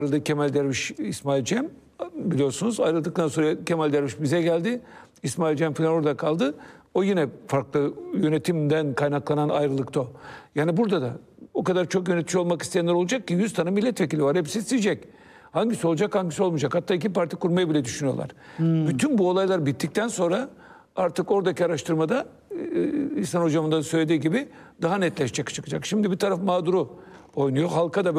Ayrıldı Kemal Derviş, İsmail Cem, biliyorsunuz. Ayrıldıktan sonra Kemal Derviş bize geldi. İsmail Cem falan orada kaldı. O yine farklı yönetimden kaynaklanan ayrılıktı o. Yani burada da o kadar çok yönetici olmak isteyenler olacak ki 100 tane milletvekili var. Hepsi isteyecek. Hangisi olacak, hangisi olmayacak. Hatta iki parti kurmayı bile düşünüyorlar. Bütün bu olaylar bittikten sonra artık oradaki araştırmada İhsan Hocam'ın da söylediği gibi daha netleşecek, çıkacak. Şimdi bir taraf mağduru oynuyor. Halka da